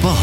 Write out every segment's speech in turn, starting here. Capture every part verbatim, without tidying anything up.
Sport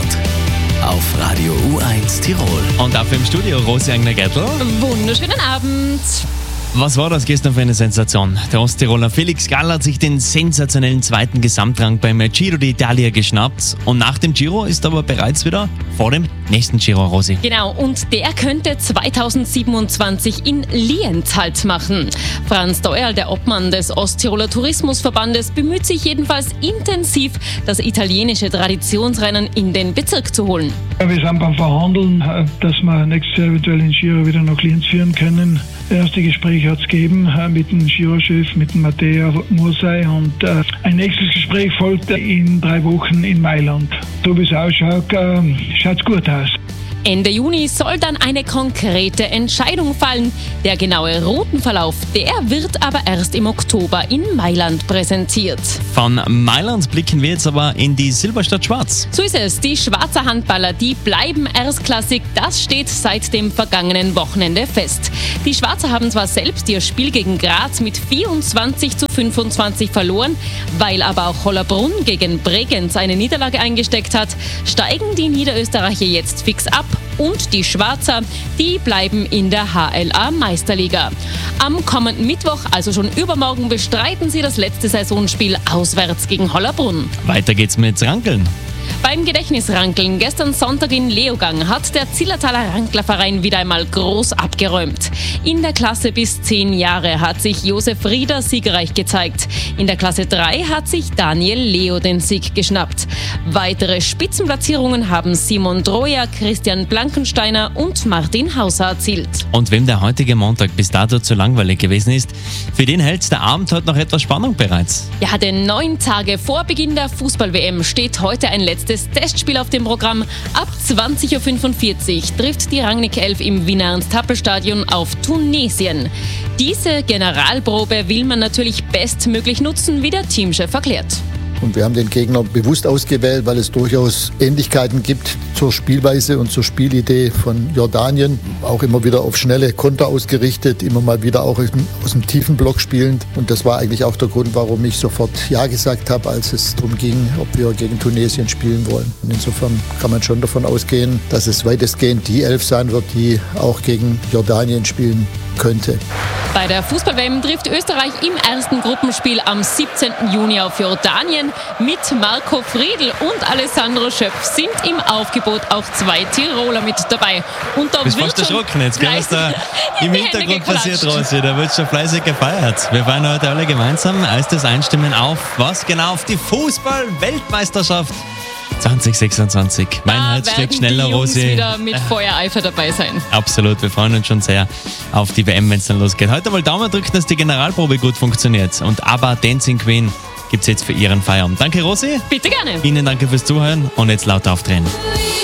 auf Radio U eins Tirol. Und dafür im Studio Rosi Eigner-Gertl. Wunderschönen Abend. Was war das gestern für eine Sensation? Der Osttiroler Felix Gall hat sich den sensationellen zweiten Gesamtrang beim Giro d'Italia geschnappt. Und nach dem Giro ist aber bereits wieder vor dem nächsten Giro, Rosi. Genau, und der könnte zweitausendsiebenundzwanzig in Lienz Halt machen. Franz Deuerl, der Obmann des Osttiroler Tourismusverbandes, bemüht sich jedenfalls intensiv, das italienische Traditionsrennen in den Bezirk zu holen. Wir sind beim Verhandeln, dass wir nächstes Jahr eventuell den Giro wieder nach Lienz führen können. Erste Gespräch hat es gegeben mit dem Girochef, mit dem Matteo Mursei, und äh, ein nächstes Gespräch folgt in drei Wochen in Mailand. So wie es ausschaut, äh, schaut es gut aus. Ende Juni soll dann eine konkrete Entscheidung fallen. Der genaue Routenverlauf, der wird aber erst im Oktober in Mailand präsentiert. Von Mailand blicken wir jetzt aber in die Silberstadt Schwarz. So ist es. Die Schwarzer Handballer, die bleiben erstklassig. Das steht seit dem vergangenen Wochenende fest. Die Schwarzer haben zwar selbst ihr Spiel gegen Graz mit vierundzwanzig zu fünfundzwanzig verloren, weil aber auch Hollabrunn gegen Bregenz eine Niederlage eingesteckt hat, steigen die Niederösterreicher jetzt fix ab. Und die Schwarzer, die bleiben in der H L A-Meisterliga. Am kommenden Mittwoch, also schon übermorgen, bestreiten sie das letzte Saisonspiel auswärts gegen Hollabrunn. Weiter geht's mit Rankeln. Beim Gedächtnisrankeln gestern Sonntag in Leogang hat der Zillertaler Ranklerverein wieder einmal groß abgeräumt. In der Klasse bis zehn Jahre hat sich Josef Rieder siegreich gezeigt. In der Klasse drei hat sich Daniel Leo den Sieg geschnappt. Weitere Spitzenplatzierungen haben Simon Droja, Christian Blankensteiner und Martin Hauser erzielt. Und wem der heutige Montag bis dato zu langweilig gewesen ist, für den hält der Abend heute noch etwas Spannung bereits. Ja, denn neun Tage vor Beginn der Fußball-W M steht heute ein letztes Testspiel auf dem Programm. Ab zwanzig Uhr fünfundvierzig trifft die Rangnick elf im Wiener Ernst-Happel-Stadion auf Tunesien. Diese Generalprobe will man natürlich bestmöglich nutzen, wie der Teamchef erklärt. Und wir haben den Gegner bewusst ausgewählt, weil es durchaus Ähnlichkeiten gibt zur Spielweise und zur Spielidee von Jordanien. Auch immer wieder auf schnelle Konter ausgerichtet, immer mal wieder auch aus dem tiefen Block spielend. Und das war eigentlich auch der Grund, warum ich sofort Ja gesagt habe, als es darum ging, ob wir gegen Tunesien spielen wollen. Und insofern kann man schon davon ausgehen, dass es weitestgehend die Elf sein wird, die auch gegen Jordanien spielen könnte. Bei der Fußball-W M trifft Österreich im ersten Gruppenspiel am siebzehnten Juni auf Jordanien. Mit Marco Friedl und Alessandro Schöpf sind im Aufgebot auch zwei Tiroler mit dabei. Und da Du bist wird fast erschrocken jetzt, gell, was da im Hintergrund passiert, Rosi. Da wird schon fleißig gefeiert. Wir feiern heute alle gemeinsam. Heißt das Einstimmen auf was genau? Auf die Fußball-Weltmeisterschaft zwanzig sechsundzwanzig. Mein da Herz schlägt schneller, die Jungs Rosi. wieder mit Feuereifer dabei sein. Absolut, wir freuen uns schon sehr auf die W M, wenn es dann losgeht. Heute mal Daumen drücken, dass die Generalprobe gut funktioniert. Und ABBA Dancing Queen gibt es jetzt für Ihren Feierabend. Danke, Rosi. Bitte gerne. Ihnen danke fürs Zuhören und jetzt laut aufdrehen.